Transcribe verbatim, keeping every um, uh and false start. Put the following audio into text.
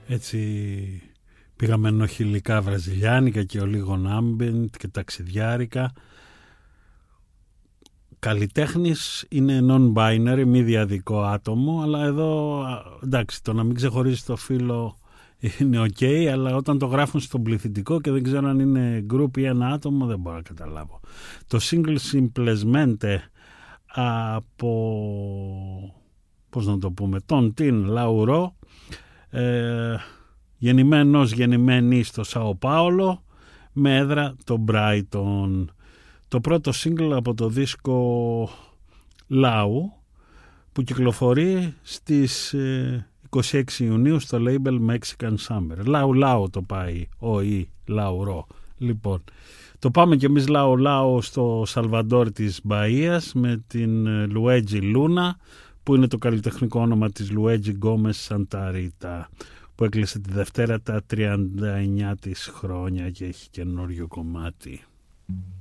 Έτσι πήγαμε ενοχιλικά βραζιλιάνικα και ο λίγων άμπεντ και ταξιδιάρικα. Καλλιτέχνης είναι non-binary, μη διαδικό άτομο, αλλά εδώ εντάξει, το να μην ξεχωρίζει το φύλο είναι ok, αλλά όταν το γράφουν στον πληθυντικό και δεν ξέρω αν είναι group ή ένα άτομο, δεν μπορώ να καταλάβω. Το single Simplemente από, πώς να το πούμε, τον Τιν Λαουρό, ε, γεννημένος γεννημένη στο Σαο Πάολο με έδρα το Brighton. Το πρώτο single από το δίσκο Λάου που κυκλοφορεί στις είκοσι έξι Ιουνίου στο label Mexican Summer. Λάου Λάου το πάει, ο ή Λαουρό. Λοιπόν, το πάμε κι εμείς Λάου Λάου στο Σαλβαντόρ της Μπαΐας με την Λουέτζι Λούνα, που είναι το καλλιτεχνικό όνομα της Λουέτζι Γκόμες Σανταρίτα, που έκλεισε τη Δευτέρα τα τριάντα εννιά της χρόνια και έχει καινούριο κομμάτι.